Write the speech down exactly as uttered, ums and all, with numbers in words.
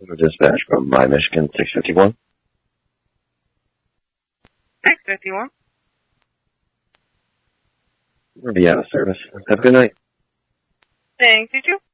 Dispatch from My Michigan six fifty-one. six fifty-one. We'll be out of service. Have a good night. Thanks, you too.